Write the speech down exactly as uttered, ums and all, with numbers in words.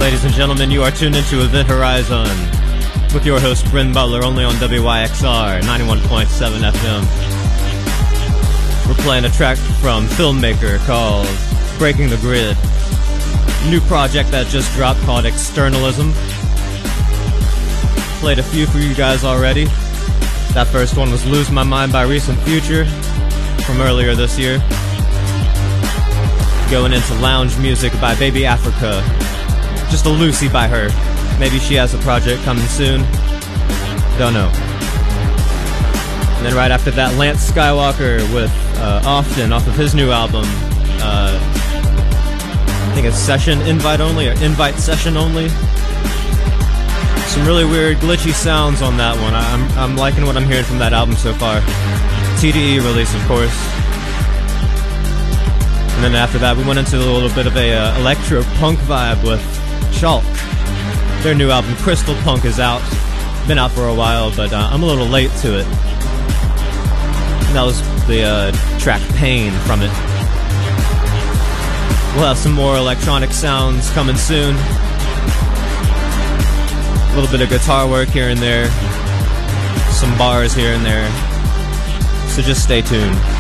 ladies and gentlemen, you are tuned into Event Horizon with your host, Bryn Butler, only on W Y X R ninety-one point seven F M. We're playing a track from Filmmaker called Breaking the Grid. New project that just dropped called Externalism. Played a few for you guys already. That first one was Lose My Mind by Recent Future from earlier this year. Going into lounge music by Baby Africa. Just a Lucy by her. Maybe she has a project coming soon. Don't know. And then right after that, Lance Skywalker with uh, Often off of his new album. Uh, I think it's Session Invite Only or Invite Session Only. Some really weird glitchy sounds on that one. I'm, I'm liking what I'm hearing from that album so far. T D E release, of course. And then after that, we went into a little bit of a uh, electro punk vibe with Chalk. Their new album, Crystal Punk, is out. Been out for a while, but uh, I'm a little late to it. And that was the uh, track Pain from it. We'll have some more electronic sounds coming soon. A little bit of guitar work here and there. Some bars here and there. So just stay tuned.